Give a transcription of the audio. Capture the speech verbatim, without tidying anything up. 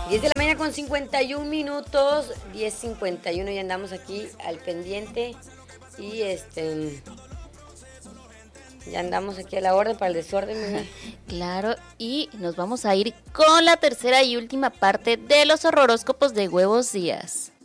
diez de la mañana con cincuenta y un minutos, diez cincuenta y uno, ya andamos aquí al pendiente y este ya andamos aquí a la orden para el desorden, bebé. Claro, y nos vamos a ir con la tercera y última parte de los horóscopos de Huevos Díaz.